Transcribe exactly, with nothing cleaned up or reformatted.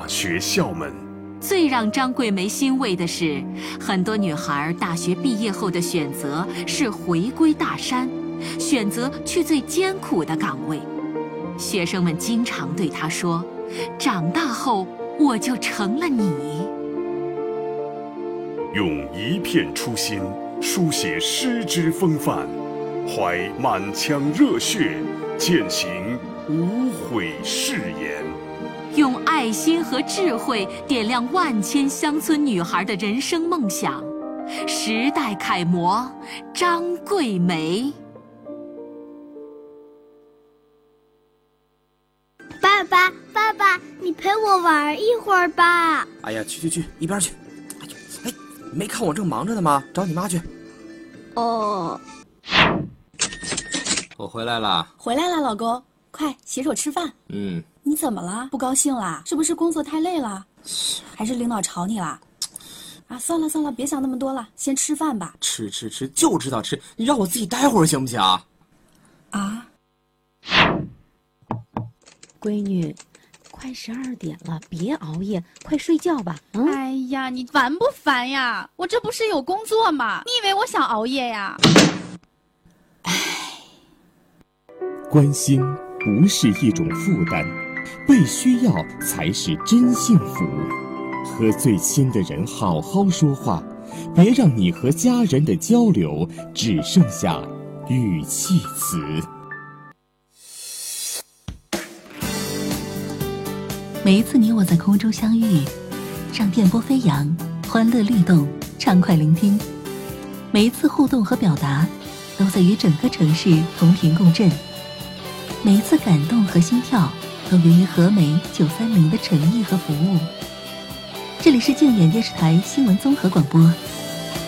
大学校门。 最让张桂梅欣慰的是，很多女孩大学毕业后的选择是回归大山，选择去最艰苦的岗位。学生们经常对她说：“长大后我就成了你。” 用一片初心书写诗之风范，怀满腔热血践行无悔誓言。 用爱心和智慧点亮万千乡村女孩的人生梦想，时代楷模张桂梅。 爸爸，爸爸，你陪我玩一会儿吧。 哎呀，去去去，一边去！哎呦，哎，没看我正忙着呢吗？找你妈去。 哦， 我回来了。 回来了，老公，快洗手吃饭。 嗯。 你怎么了？不高兴啦？是不是工作太累了？还是领导吵你啦？啊，算了算了，别想那么多了，先吃饭吧。 吃吃吃，就知道吃，你让我自己待会儿行不行？ 啊！ 闺女，快十二点了，别熬夜，快睡觉吧。嗯。 哎呀，你烦不烦呀？我这不是有工作吗？你以为我想熬夜呀？ 唉， 关心不是一种负担。被需要才是真幸福。和最亲的人好好说话，别让你和家人的交流只剩下语气词。 每一次你我在空中相遇，让电波飞扬，欢乐律动，畅快聆听。每一次互动和表达，都在与整个城市同频共振。每一次感动和心跳，都源于和美九三零的诚意和服务。这里是静远电视台新闻综合广播，